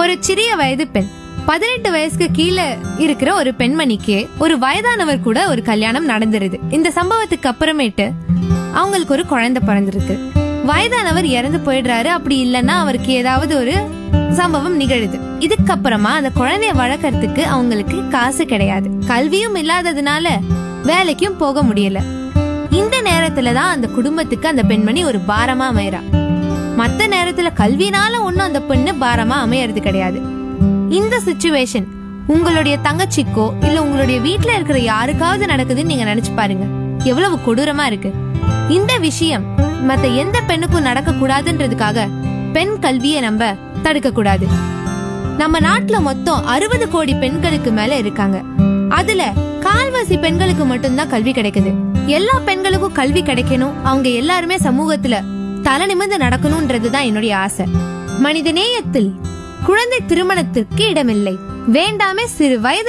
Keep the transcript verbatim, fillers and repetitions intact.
ஒரு சிறிய வயது பெண், பதினெட்டு வயசுக்கு கீழே இருக்கிற ஒரு பெண்மணிக்கு ஒரு வயதானவர் கூட ஒரு கல்யாணம் நடந்துருது. இந்த சம்பவத்துக்கு அப்புறமேட்டு அவங்களுக்கு ஒரு குழந்தை பிறந்திருக்கு. வயதானவர் இறந்து போயிடுறாரு. அப்படி இல்லைன்னா அவருக்கு ஏதாவது ஒரு சம்பவம் நிகழுது. இதுக்கப்புறமா அந்த குழந்தைய வளர்க்கறதுக்கு அவங்களுக்கு காசு கிடையாது. கல்வியும் இல்லாததுனால வேலைக்கும் போக முடியல. இந்த நேரத்துலதான் அந்த குடும்பத்துக்கு அந்த பெண்மணி ஒரு பாரமா அமையறா. மத்த நேரத்துல கல்வினால ஒன்னும் அந்த பெண்ணு பாரமா அமையறது கிடையாது. இந்த சிச்சுவேஷன் உங்களுடைய தங்கச்சிக்கோ இல்ல உங்களுடைய வீட்டுல இருக்கிற யாருக்காவது நடக்குதுன்னு நீங்க நினைச்சு பாருங்க, எவ்வளவு கொடூரமா இருக்கு. இந்த விஷயம் மத்த எந்த பெண்ணுக்கும் நடக்க கூடாதுன்றதுக்காக பெண் கல்வியை நம்ம தடுக்க கூடாது. நம்ம நாட்டுல மொத்தம் அறுபது கோடி பெண்களுக்கு மேல இருக்காங்க. அதுல கால்வாசி பெண்களுக்கு மட்டும்தான் கல்வி கிடைக்குது. எல்லா பெண்களுக்கும் கல்வி கிடைக்கணும், அவங்க எல்லாருமே சமூகத்துல தலை நிமிர்ந்து நடக்கணும்ன்றதுதான் என்னுடைய ஆசை. மனித நேயத்தில் குழந்தை திருமணத்திற்கு இடமில்லை. வேண்டாமே சிறு வயது